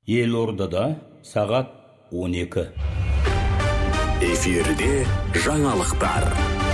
Елордада сағат 12. Эфирде жаңалықтар.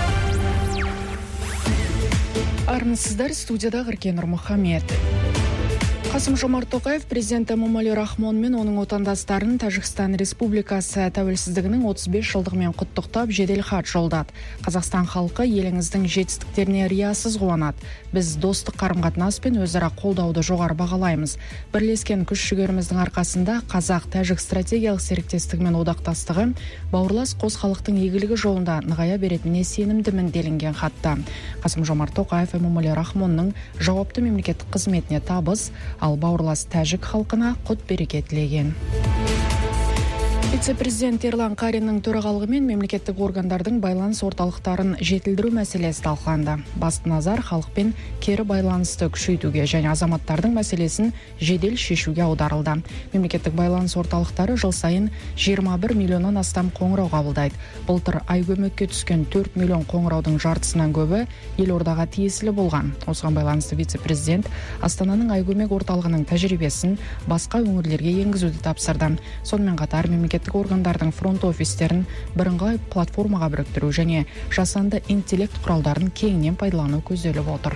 Армысыздар, студияда Ғыркен Нұрмұхамед. Қасым-Жомарт Тоқаев президенті Эмомали Рахмон мен оның отандастарын Тәжікстан Республикасы тәуелсіздігінің 35 жылдығымен құттықтап жедел хат жолдады. Қазақстан халқы еліңіздің жетістіктеріне риясыз қуанады. Біз достық қарым-қатынас пен өзара қолдауды жоғары бағалаймыз. Бірлескен күш-жігеріміздің арқасында Қазақ-Тәжік стратегиялық серіктестігі мен одақтастығы бауырлас қос халықтың игілігі жолында нығая беретініне сенімдімін делінген хатта. Қасым-Жомарт Тоқаев Эмомали Рахмонның жауапты мемлекеттік қызметіне табыс, ал бауырлас тәжік халқына құт-береке тілеген. Вице-президент Ерлан Қариннің төрағалығымен мемлекеттік органдардың байланыс орталықтарын жетілдіру мәселесі талқыланды. Басты назар халықпен кері байланысты күшейтуге және азаматтардың мәселесін жедел шешуге аударылды. Мемлекеттік байланыс орталықтары жыл сайын 21 миллионнан астам қоңырау қабылдайды. Былтыр айкөмекке түскен 4 миллион қоңыраудың жартысынан көбі елордаға тиесілі болған. Осыған байланысты вице-президент Астананың айкөмек орталығының тәжірибесін басқа өңірлерге енгізуді тапсырды. Сонымен қатар мемлекеттік органдардың фронт-офистерін бірыңғай платформаға біріктіру және жасанды интеллект құралдарын кеңінен пайдалану көзделіп отыр.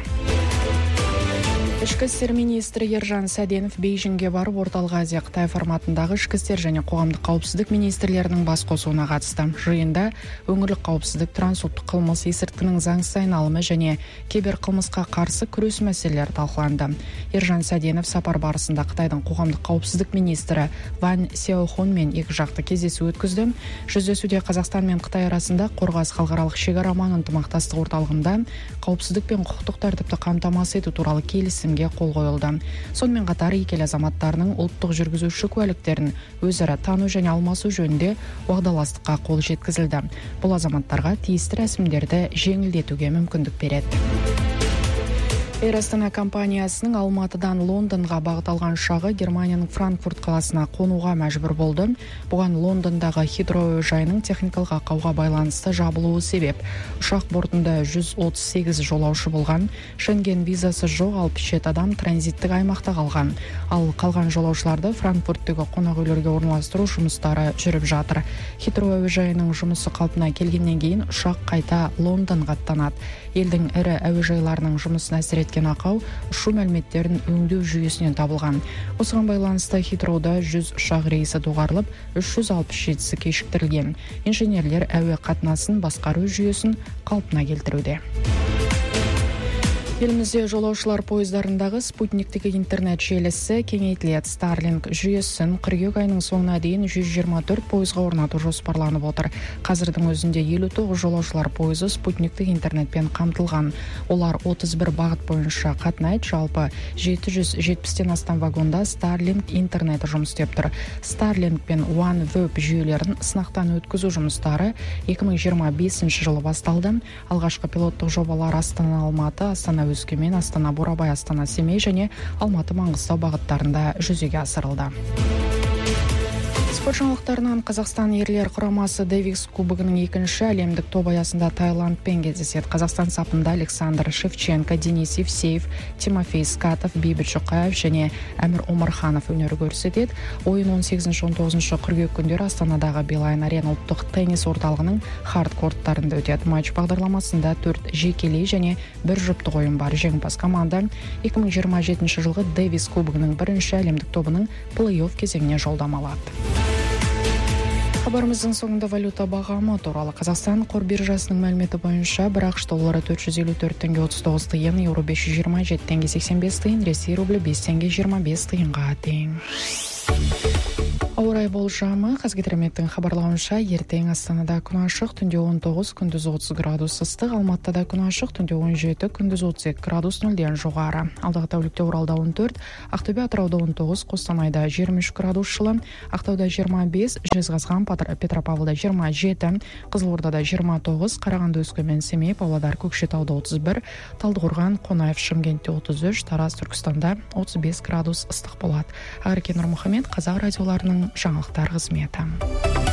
Ішкі істер министрі Ержан Сәденов Бейжіңге барып орталық Азия Қытай форматындағы ішкі істер және қоғамдық қауіпсіздік министрлерінің бас қосуына қатысты. Жиында өңірлік қауіпсіздік, трансұлттық қылмыс, есірткінің заңсыз айналымы және киберқылмысқа қарсы күрес мәселелері талқыланды. Ержан Сәденов сапар барысында Қытайдың қоғамдық қауіпсіздік министрі Ван Сяохунмен екіжақты кездесу өткізді. Жүздесуде Қазақстан мен Қытай арасында Қорғас халықаралық шекара маңы ынтымақтастық орталығында қауіпсіздік пен құқықтық тәртіпті қамтамасыз ету туралы келісімге қол қойылды. Сонымен қатар екі ел азаматтарының ұлттық жүргізуші куәліктерін өзара тану және алмасу жөнінде уағдаластыққа қол жеткізілді. Бұл азаматтарға тиісті рәсімдерді жеңілдетуге мүмкіндік береді. Air Astana компаниясының Алматыдан Лондонға бағыт алған ұшағы Германияның Франкфурт қаласына қонуға мәжбүр болды. Бұған Лондондағы Хитроу әуежайының техникалық ақауға байланысты жабылуы себеп. Ұшақ бортында 138 жолаушы болған. Шенген визасы жоқ 67 адам транзиттік аймақта қалған. Ал қалған жолаушыларды Франкфурттегі қонақ үйлерге орналастыру жұмыстары жүріп жатыр. Хитроу әуежайының жұмысы қалпына келгеннен кейін ұшақ қайта Лондонға аттанады. Елдің ірі әуежайларының жұмысын әсер еткен ақау ұшу мәліметтерін өңдеу жүйесінен табылған. Осыған байланысты Хитроуда 100 ұшақ рейсі доғарылып, 367-сі кешіктірілген. Инженерлер әуе қатынасын басқару жүйесін қалпына келтіруде. Елімізде жолаушылар пойыздарындағы спутниктік интернет желісі кеңейтіледі. Starlink жүйесін қыркүйек айының соңына дейін 124 пойызға орнату жоспарланып отыр. Қазірдің өзінде 59 жолаушылар пойызы спутниктік интернетпен қамтылған. Олар 31 бағыт бойынша қатынайды. Жалпы 770-тен астам вагонда Starlink интернеті жұмыс істеп тұр. Starlink пен OneWeb жүйелерін сынақтан өткізу жұмыстары 2025 жылы басталды. Алғашқы пилоттық жобалар Астана-Алматы, Астана-Өскемен, Астана-Бурабай, Астана-Семей және Алматы-Маңғыстау бағыттарында жүзеге асырылды. Спорт жаңалықтарынан Қазақстан ерлер құрамасы Дэвис кубогының екінші әлемдік топ аясында Таиландпен кездеседі. Қазақстан сапында Александр Шевченко, Денис Евсеев, Тимофей Скатов, Бейбіт Жұқаев және Әмір Омарханов өнер көрсетеді. Ойын 18-19 қыркүйек күндері Астанадағы Билайн Арена ұлттық теннис орталығының хард-корттарында өтеді. Матч бағдарламасында 4 жекелей және 1 жұптық ойын бар. Жеңімпаз команда 2027 жылғы Дэвис кубогының бірінші әлемдік тобының плей-офф кезеңіне жолдама алады. Хабарымыздың соңында валюта бағамы туралы. Қазақстан қор биржасының мәліметі бойынша бір ақш доллары 454 теңге 39 тиын, еуро 527 теңге 85 тиын, Ресей рублі 5 теңге 25 тиынға тең. Ауа райы болжамы. Қазгидрометтің хабарлауынша ертең Астанада күн ашық, түнде 19, күндіз 30 градус ыстық, Алматыда күн ашық, түнде 17, күндіз 32 градус нөлден жоғары. Алдағы тәулікте Оралда 14, Ақтөбе Атырауда 19, Қостанайда 23 градус жылы, Ақтауда 25, Жезқазған, Петропавлда 27, Қызылордада 29, Қарағанды, Өскемен, Семей, Павлодар, Көкшетауда 31, Талдықорған, Қонаев, Шымкентте 33, Тараз, Түркістанда 35 градус ыстық болады. Ғыркен Нұрмұхамед, Қазақ радиоларының жаңалықтар қызметі.